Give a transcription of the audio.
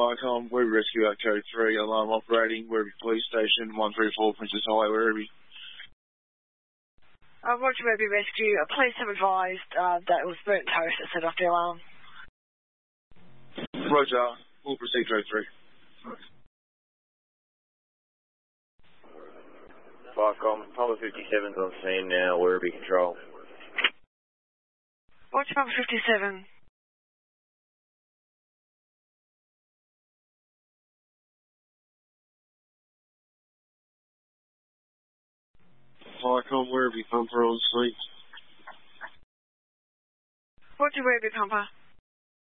Viacom, Werribee Rescue Code 3, alarm operating, Werribee Police Station, 134 Princess Highway, Werribee. Roger, Werribee Rescue. Police have advised that it was burnt toast that set off the alarm. Roger, we'll proceed Code 3. Viacom, Papa 57's on scene now, Werribee Control. Roger, Papa 57. Viacom, Werribee Pumper on scene. Roger, Werribee Pumper.